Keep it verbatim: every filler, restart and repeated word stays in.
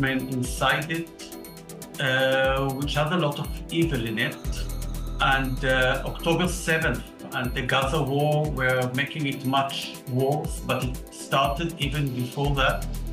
movement inside it, uh, which has a lot of evil in it. And uh, October seventh and the Gaza war were making it much worse, but it started even before that.